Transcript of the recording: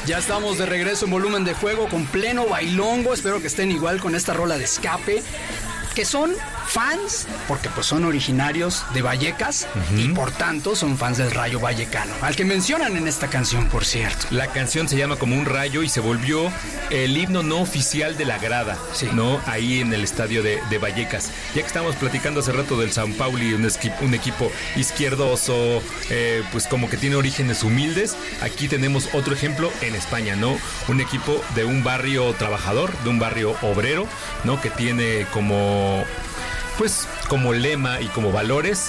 Ya estamos de regreso en Volumen de Juego con pleno bailongo. Espero que estén igual con esta rola de Escape, que son fans, porque pues son originarios de Vallecas, y por tanto son fans del Rayo Vallecano, al que mencionan en esta canción, por cierto. La canción se llama Como un Rayo y se volvió el himno no oficial de la grada, sí, ¿no? Ahí en el estadio de Vallecas. Ya que estamos platicando hace rato del São Paulo, un equipo izquierdoso, pues como que tiene orígenes humildes, aquí tenemos otro ejemplo en España, ¿no? Un equipo de un barrio trabajador, de un barrio obrero, ¿no? Que tiene como lema y como valores